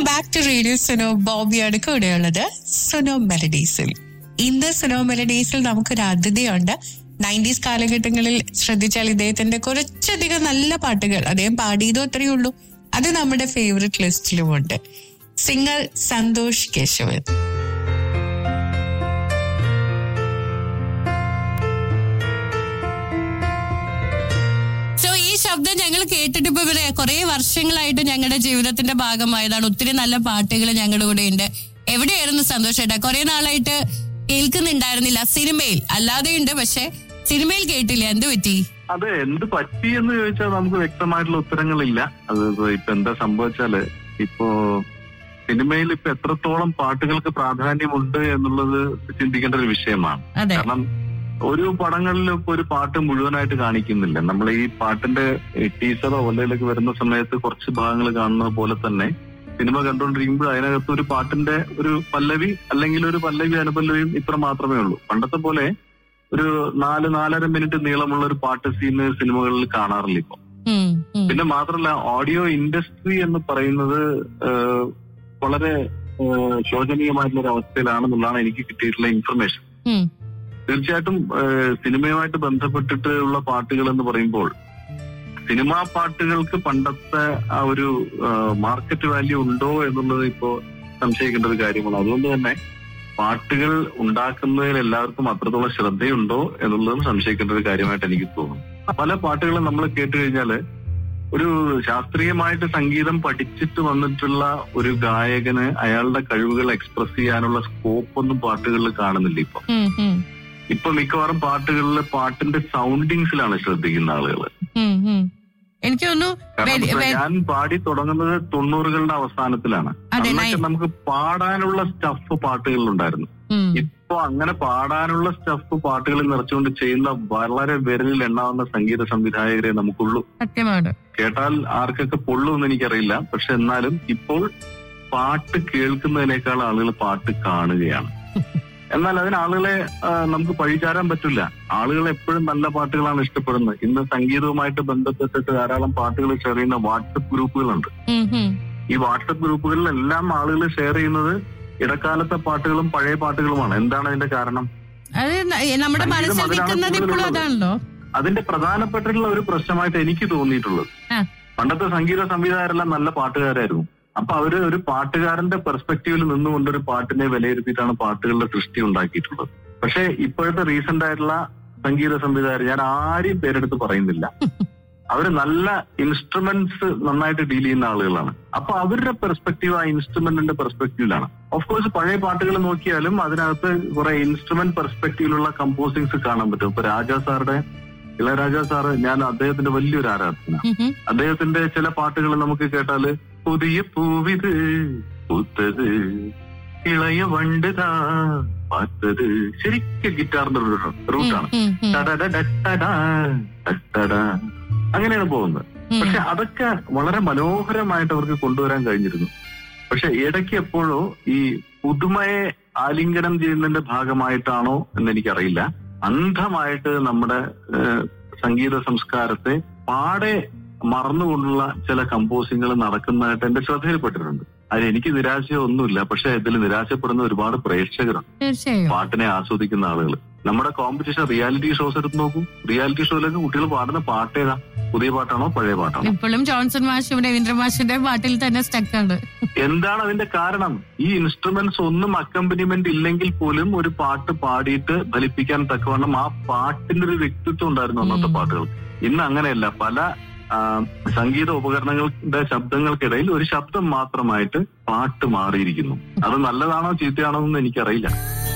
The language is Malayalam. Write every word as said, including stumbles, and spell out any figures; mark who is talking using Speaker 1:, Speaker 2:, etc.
Speaker 1: Back to radio Suno. ബോബിയാണ് കൂടെയുള്ളത് സുനോ മെലഡീസിൽ. ഇന്ന് സുനോ മെലഡീസിൽ നമുക്കൊരു അതിഥിയുണ്ട്. നയൻറ്റീസ് കാലഘട്ടങ്ങളിൽ ശ്രദ്ധിച്ചാൽ ഇദ്ദേഹത്തിന്റെ കുറച്ചധികം നല്ല പാട്ടുകൾ അദ്ദേഹം പാടിയതോ അത്രയേ ഉള്ളൂ. അത് നമ്മുടെ ഫേവറേറ്റ് ലിസ്റ്റിലുമുണ്ട്. സിംഗർ സന്തോഷ് കേശവൻ. ശബ്ദം ഞങ്ങൾ കേട്ടിട്ട് ഇപ്പൊ കുറെ വർഷങ്ങളായിട്ട് ഞങ്ങളുടെ ജീവിതത്തിന്റെ ഭാഗമായതാണ്. ഒത്തിരി നല്ല പാട്ടുകൾ ഞങ്ങളുടെ കൂടെ ഉണ്ട്. എവിടെയായിരുന്നു സന്തോഷേട്ടാ? കുറെ നാളായിട്ട് കേൾക്കുന്നുണ്ടായിരുന്നില്ല. സിനിമയിൽ അല്ലാതെ ഉണ്ട്, പക്ഷെ സിനിമയിൽ കേട്ടില്ല. എന്ത് പറ്റി?
Speaker 2: അതെ, എന്ത് പറ്റി എന്ന് ചോദിച്ചാൽ നമുക്ക് വ്യക്തമായിട്ടുള്ള ഉത്തരങ്ങളില്ല. അത് ഇപ്പൊ എന്താ സംഭവിച്ചാല്, ഇപ്പോ സിനിമയിൽ ഇപ്പൊ എത്രത്തോളം പാട്ടുകൾക്ക് പ്രാധാന്യമുണ്ട് എന്നുള്ളത് ചിന്തിക്കേണ്ട ഒരു വിഷയമാണ്. കാരണം ഒരു പടങ്ങളിലും ഇപ്പൊ ഒരു പാട്ട് മുഴുവനായിട്ട് കാണിക്കുന്നില്ല. നമ്മൾ ഈ പാട്ടിന്റെ ടീസറോ വല്ലതിലൊക്കെ വരുന്ന സമയത്ത് കുറച്ച് ഭാഗങ്ങൾ കാണുന്നത് പോലെ തന്നെ സിനിമ കണ്ടുകൊണ്ടിരിക്കുമ്പോൾ അതിനകത്ത് ഒരു പാട്ടിന്റെ ഒരു പല്ലവി അല്ലെങ്കിൽ ഒരു പല്ലവി അനുപല്ലവിയും ഇത്ര മാത്രമേ ഉള്ളൂ. പണ്ടത്തെ പോലെ ഒരു നാല് നാലര മിനിറ്റ് നീളമുള്ള ഒരു പാട്ട് സീന് സിനിമകളിൽ കാണാറില്ല ഇപ്പൊ. പിന്നെ മാത്രമല്ല, ഓഡിയോ ഇൻഡസ്ട്രി എന്ന് പറയുന്നത് വളരെ ശോചനീയമായിട്ടുള്ള ഒരു അവസ്ഥയിലാണെന്നുള്ളതാണ് എനിക്ക് കിട്ടിയിട്ടുള്ള ഇൻഫർമേഷൻ. തീർച്ചയായിട്ടും സിനിമയുമായിട്ട് ബന്ധപ്പെട്ടിട്ട് ഉള്ള പാട്ടുകൾ എന്ന് പറയുമ്പോൾ സിനിമാ പാട്ടുകൾക്ക് പണ്ടത്തെ ആ ഒരു മാർക്കറ്റ് വാല്യൂ ഉണ്ടോ എന്നുള്ളത് ഇപ്പോ സംശയിക്കേണ്ട ഒരു കാര്യമാണ്. അതുകൊണ്ട് തന്നെ പാട്ടുകൾ ഉണ്ടാക്കുന്നതിൽ എല്ലാവർക്കും അത്രത്തോളം ശ്രദ്ധയുണ്ടോ എന്നുള്ളതും സംശയിക്കേണ്ട ഒരു കാര്യമായിട്ട് എനിക്ക് തോന്നുന്നു. പല പാട്ടുകളും നമ്മൾ കേട്ട് കഴിഞ്ഞാല് ഒരു ശാസ്ത്രീയമായിട്ട് സംഗീതം പഠിച്ചിട്ട് വന്നിട്ടുള്ള ഒരു ഗായകന് അയാളുടെ കഴിവുകൾ എക്സ്പ്രസ് ചെയ്യാനുള്ള സ്കോപ്പ് ഒന്നും പാട്ടുകളിൽ കാണുന്നില്ല ഇപ്പൊ. ഇപ്പൊ മിക്കവാറും പാട്ടുകളിലെ പാട്ടിന്റെ സൗണ്ടിങ്സിലാണ് ശ്രദ്ധിക്കുന്ന ആളുകൾ.
Speaker 1: എനിക്ക് തോന്നുന്നു
Speaker 2: ഞാൻ പാടി തുടങ്ങുന്നത് തൊണ്ണൂറുകളുടെ അവസാനത്തിലാണ്. അന്നൊക്കെ നമുക്ക് പാടാനുള്ള സ്റ്റഫ് പാട്ടുകളിലുണ്ടായിരുന്നു. ഇപ്പൊ അങ്ങനെ പാടാനുള്ള സ്റ്റഫ് പാട്ടുകളിൽ നിറച്ചുകൊണ്ട് ചെയ്യുന്ന വളരെ വിരലിൽ എണ്ണാവുന്ന സംഗീത സംവിധായകരെ നമുക്കുള്ളൂ. കേട്ടാൽ ആർക്കൊക്കെ പൊള്ളുമെന്ന് എനിക്കറിയില്ല. പക്ഷെ എന്നാലും ഇപ്പോൾ പാട്ട് കേൾക്കുന്നതിനേക്കാൾ ആളുകൾ പാട്ട് കാണുകയാണ്. എന്നാൽ അതിന് ആളുകളെ നമുക്ക് പഴിചാരാൻ പറ്റില്ല. ആളുകൾ എപ്പോഴും നല്ല പാട്ടുകളാണ് ഇഷ്ടപ്പെടുന്നത്. ഇന്ന് സംഗീതവുമായിട്ട് ബന്ധപ്പെട്ടിട്ട് ധാരാളം പാട്ടുകൾ ഷെയർ ചെയ്യുന്ന വാട്സപ്പ് ഗ്രൂപ്പുകളുണ്ട്. ഈ വാട്സപ്പ് ഗ്രൂപ്പുകളിലെല്ലാം ആളുകൾ ഷെയർ ചെയ്യുന്നത് ഇടക്കാലത്തെ പാട്ടുകളും പഴയ പാട്ടുകളുമാണ്. എന്താണ് അതിന്റെ കാരണം? അതിന്റെ പ്രധാനപ്പെട്ടിട്ടുള്ള ഒരു പ്രശ്നമായിട്ട് എനിക്ക് തോന്നിയിട്ടുള്ളത്, പണ്ടത്തെ സംഗീത സംവിധായകരെല്ലാം നല്ല പാട്ടുകാരായിരുന്നു. അപ്പൊ അവര് ഒരു പാട്ടുകാരന്റെ പെർസ്പെക്റ്റീവിൽ നിന്നുകൊണ്ട് ഒരു പാട്ടിനെ വിലയിരുത്തിയിട്ടാണ് പാട്ടുകളുടെ സൃഷ്ടി ഉണ്ടാക്കിയിട്ടുള്ളത്. പക്ഷെ ഇപ്പോഴത്തെ റീസെന്റ് ആയിട്ടുള്ള സംഗീത സംവിധായകർ, ഞാൻ ആരെയും പേരെടുത്ത് പറയുന്നില്ല, അവര് നല്ല ഇൻസ്ട്രുമെന്റ്സ് നന്നായിട്ട് ഡീൽ ചെയ്യുന്ന ആളുകളാണ്. അപ്പൊ അവരുടെ പെർസ്പെക്റ്റീവ് ആ ഇൻസ്ട്രുമെന്റിന്റെ പെർസ്പെക്റ്റീവിലാണ്. ഓഫ് കോഴ്സ് പഴയ പാട്ടുകൾ നോക്കിയാലും അതിനകത്ത് കുറെ ഇൻസ്ട്രുമെന്റ് പെർസ്പെക്റ്റീവിലുള്ള കമ്പോസിങ്സ് കാണാൻ പറ്റും. ഇപ്പൊ രാജാ സാറുടെ ഇളയരാജ സാറ്, ഞാൻ അദ്ദേഹത്തിന്റെ വലിയൊരു ആരാധന. അദ്ദേഹത്തിന്റെ ചില പാട്ടുകൾ നമുക്ക് കേട്ടാല് പുതിയ പൂവിത് പൂത്തത് ഇളയ വണ്ടുതാ പാത്തത്, ശരിക്കും ഗിറ്റാറിന്റെ റൂട്ടാണ്. അങ്ങനെയാണ് പോകുന്നത്. പക്ഷെ അതൊക്കെ വളരെ മനോഹരമായിട്ട് അവർക്ക് കൊണ്ടുവരാൻ കഴിഞ്ഞിരുന്നു. പക്ഷെ ഇടയ്ക്ക് എപ്പോഴോ ഈ പുതുമയെ ആലിംഗനം ചെയ്യുന്നതിന്റെ ഭാഗമായിട്ടാണോ എന്ന് എനിക്കറിയില്ല, അന്ധമായിട്ട് നമ്മുടെ സംഗീത സംസ്കാരത്തെ പാടെ മറന്നുകൊണ്ടുള്ള ചില കമ്പോസിങ്ങൾ നടക്കുന്നതായിട്ട് എന്റെ ശ്രദ്ധയിൽപ്പെട്ടിട്ടുണ്ട്. അതിന് എനിക്ക് നിരാശയോ ഒന്നുമില്ല. പക്ഷെ ഇതിൽ നിരാശപ്പെടുന്ന ഒരുപാട് പ്രേക്ഷകരുണ്ട്, പാട്ടിനെ ആസ്വദിക്കുന്ന ആളുകൾ. നമ്മുടെ കോമ്പറ്റീഷൻ റിയാലിറ്റി ഷോസ് എടുത്ത് നോക്കൂ. റിയാലിറ്റി ഷോയിലൊക്കെ കുട്ടികൾ പാടുന്ന പാട്ടേതാ? പുതിയ പാട്ടാണോ പഴയ പാട്ടാണോ?
Speaker 1: ഇപ്പോഴും ജോൺസൺ മാഷും രവീന്ദ്ര മാഷിന്റെ പാട്ടിൽ തന്നെ സ്റ്റക്കാണ്.
Speaker 2: എന്താണ് അതിന്റെ കാരണം? ഈ ഇൻസ്ട്രുമെന്റ്സ് ഒന്നും അക്കമ്പനിമെന്റ് ഇല്ലെങ്കിൽ പോലും ഒരു പാട്ട് പാടിയിട്ട് ഫലിപ്പിക്കാൻ തക്കവണ്ണം ആ പാട്ടിന്റെ ഒരു വ്യക്തിത്വം ഉണ്ടായിരുന്നു അന്നത്തെ പാട്ടുകൾ. ഇന്ന് അങ്ങനെയല്ല. പല സംഗീത ഉപകരണങ്ങളുടെ ശബ്ദങ്ങൾക്കിടയിൽ ഒരു ശബ്ദം മാത്രമായിട്ട് പാട്ട് മാറിയിരിക്കുന്നു. അത് നല്ലതാണോ ചീത്തയാണോ എന്ന് എനിക്കറിയില്ല.